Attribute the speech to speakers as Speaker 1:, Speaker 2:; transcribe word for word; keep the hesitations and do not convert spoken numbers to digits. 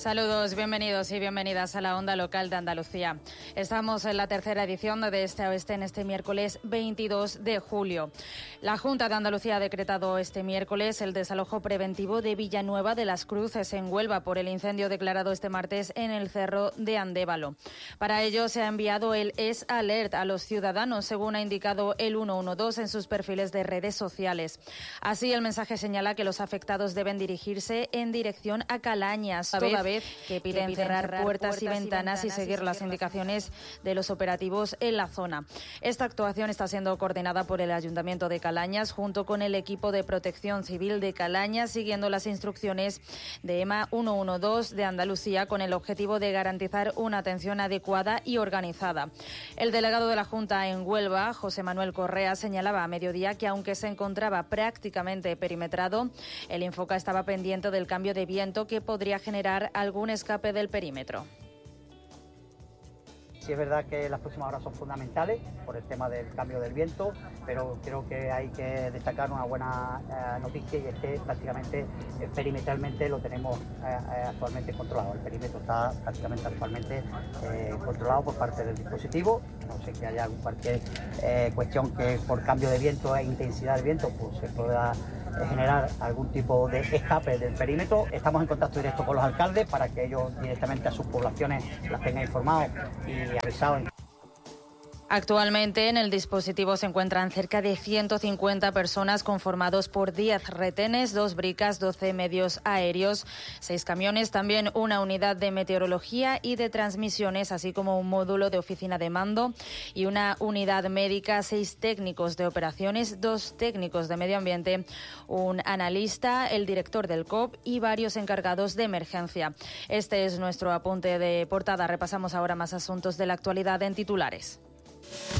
Speaker 1: Saludos, bienvenidos y bienvenidas a la Onda Local de Andalucía. Estamos en la tercera edición de Este a Oeste en este miércoles veintidós de julio. La Junta de Andalucía ha decretado este miércoles el desalojo preventivo de Villanueva de las Cruces en Huelva por el incendio declarado este martes en el Cerro de Andévalo. Para ello se ha enviado el Es Alert a los ciudadanos, según ha indicado el ciento doce en sus perfiles de redes sociales. Así, el mensaje señala que los afectados deben dirigirse en dirección a Calañas, toda vez que piden cerrar puertas, puertas y, ventanas y, ventanas y seguir las indicaciones de los operativos en la zona. Esta actuación está siendo coordinada por el Ayuntamiento de Calañas junto con el equipo de Protección Civil de Calañas, siguiendo las instrucciones de EMA ciento doce de Andalucía con el objetivo de garantizar una atención adecuada y organizada. El delegado de la Junta en Huelva, José Manuel Correa, señalaba a mediodía que aunque se encontraba prácticamente perimetrado, el Infoca estaba pendiente del cambio de viento que podría generar algún escape del perímetro.
Speaker 2: Sí, es verdad que las próximas horas son fundamentales por el tema del cambio del viento, pero creo que hay que destacar una buena eh, noticia, y es que prácticamente eh, perimetralmente lo tenemos eh, actualmente controlado. El perímetro está prácticamente actualmente eh, controlado por parte del dispositivo. No sé que haya cualquier eh, cuestión que por cambio de viento e intensidad del viento pues se pueda generar algún tipo de escape del perímetro. Estamos en contacto directo con los alcaldes para que ellos directamente a sus poblaciones las tengan informados y avisados.
Speaker 1: Actualmente en el dispositivo se encuentran cerca de ciento cincuenta personas conformados por diez retenes, dos bricas, doce medios aéreos, seis camiones, también una unidad de meteorología y de transmisiones, así como un módulo de oficina de mando y una unidad médica, seis técnicos de operaciones, dos técnicos de medio ambiente, un analista, el director del C O P y varios encargados de emergencia. Este es nuestro apunte de portada. Repasamos ahora más asuntos de la actualidad en titulares.